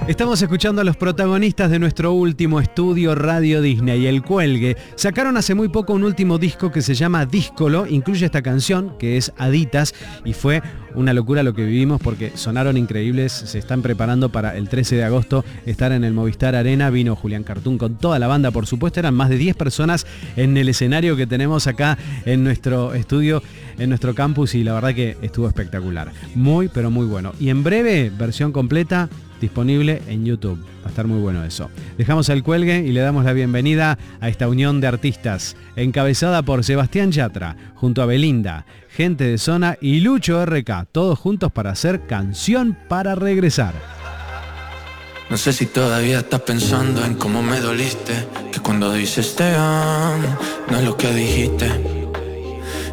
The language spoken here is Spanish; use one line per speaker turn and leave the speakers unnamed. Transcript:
Estamos escuchando a los protagonistas de nuestro último estudio Radio Disney, El Cuelgue. Sacaron hace muy poco un último disco que se llama Díscolo, incluye esta canción que es Aditas y fue una locura lo que vivimos porque sonaron increíbles, se están preparando para el 13 de agosto estar en el Movistar Arena, vino Julián Cartoon con toda la banda, por supuesto eran más de 10 personas en el escenario que tenemos acá en nuestro estudio, en nuestro campus y la verdad que estuvo espectacular, muy pero muy bueno. Y en breve, versión completa disponible en YouTube. Va a estar muy bueno eso. Dejamos El Cuelgue y le damos la bienvenida a esta unión de artistas, encabezada por Sebastián Yatra, junto a Belinda, Gente de Zona y Lucho RK, todos juntos para hacer Canción para Regresar.
No sé si todavía estás pensando en cómo me doliste, que cuando dices te amo, no es lo que dijiste.